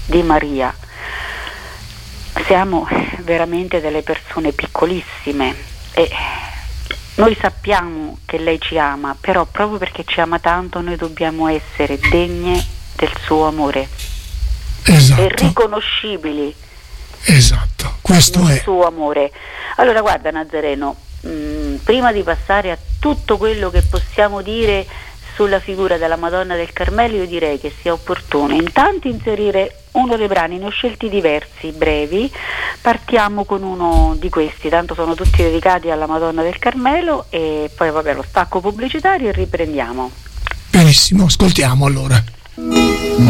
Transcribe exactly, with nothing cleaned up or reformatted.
di Maria. Siamo veramente delle persone piccolissime e noi sappiamo che lei ci ama, però proprio perché ci ama tanto noi dobbiamo essere degne del suo amore. Esatto. E riconoscibili. Esatto, questo nel è. suo amore. Allora guarda Nazareno, mh, prima di passare a tutto quello che possiamo dire sulla figura della Madonna del Carmelo, io direi che sia opportuno intanto inserire uno dei brani, ne ho scelti diversi, brevi. Partiamo con uno di questi, tanto sono tutti dedicati alla Madonna del Carmelo, e poi vabbè lo stacco pubblicitario e riprendiamo. Benissimo, ascoltiamo allora.